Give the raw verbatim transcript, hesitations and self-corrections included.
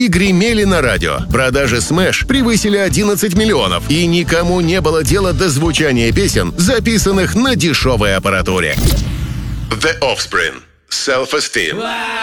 и гремели на радио. Продажи Smash превысили одиннадцать миллионов, и никому не было дела до звучания песен, записанных на дешевой аппаратуре. The Offspring. Self-Esteem.